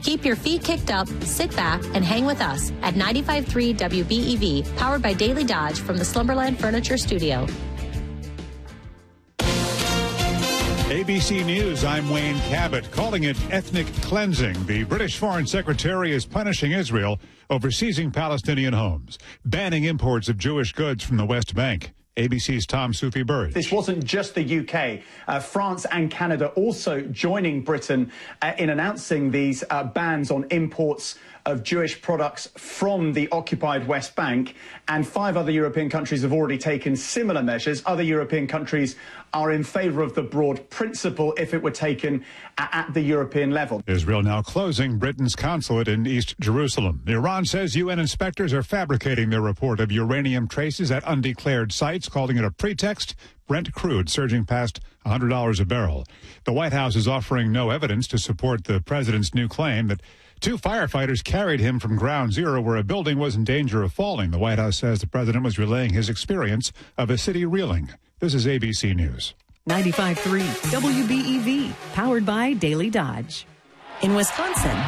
Keep your feet kicked up, sit back, and hang with us at 95.3 WBEV, powered by Daily Dodge from the Slumberland Furniture Studio. ABC News, I'm Wayne Cabot. Calling it ethnic cleansing, the British Foreign Secretary is punishing Israel over seizing Palestinian homes, banning imports of Jewish goods from the West Bank. ABC's Tom Soufi-Burge. This wasn't just the UK. France and Canada also joining Britain in announcing these bans on imports of Jewish products from the occupied West Bank. And 5 other European countries have already taken similar measures. Other European countries are in favour of the broad principle if it were taken at the European level. Israel now closing Britain's consulate in East Jerusalem. Iran says UN inspectors are fabricating their report of uranium traces at undeclared sites, calling it a pretext. Brent crude surging past $100 a barrel. The White House is offering no evidence to support the president's new claim that 2 firefighters carried him from ground zero where a building was in danger of falling. The White House says the president was relaying his experience of a city reeling. This is ABC News. 95.3 WBEV, powered by Daily Dodge. In Wisconsin,